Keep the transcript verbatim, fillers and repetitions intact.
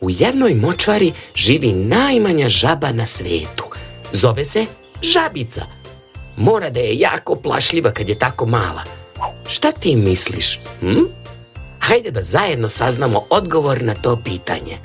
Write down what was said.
U jednoj močvari živi najmanja žaba na svijetu. Zove se žabica. Mora da je jako plašljiva kad je tako mala. Šta ti misliš? Hm? Hajde da zajedno saznamo odgovor na to pitanje.